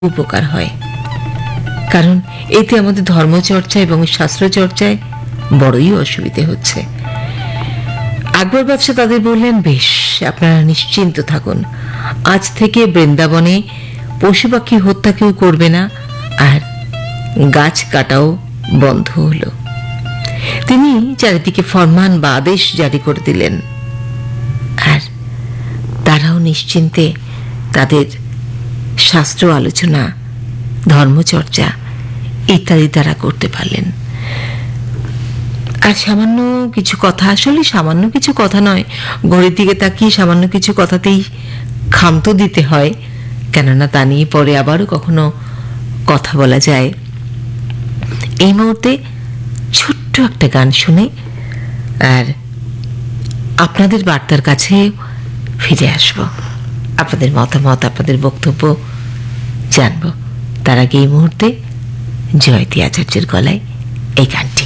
উপকার হয়, কারণ এতে আমাদের ধর্মচর্চা এবং শাস্ত্রচর্চায় বড়ই অসুবিধে হচ্ছে। আকবর বাদশাহ তাদের বললেন, বেশ, আপনারা নিশ্চিন্ত থাকুন, আজ থেকে বৃন্দাবনে পশু পাখি হত্যা কেউ করবে না, আর গাছ কাটাও বন্ধ হলো। তিনি চারিদিকে ফরমান বা আদেশ জারি করে দিলেন, আর তারাও নিশ্চিন্তে তাদের শাস্ত্র আলোচনা, ধর্মচর্চা ইত্যাদি তারা করতে পারলেন। আর সামান্য কিছু কথা, আসলে সামান্য কিছু কথা নয়, ঘড়ির দিকে তাকিয়ে সামান্য কিছু কথাতেই ক্ষান্ত দিতে হয়, কেননা তা নিয়ে পরে আবারও কখনো কথা বলা যায়। এই মুহূর্তে ছোট্ট একটা গান শুনে আর আপনাদের বার্তার কাছে ফিরে আসব, আপনাদের মতামত, আপনাদের বক্তব্য জানব। তার আগে এই মুহূর্তে জয়তী আচার্যের গলায় এই গানটি।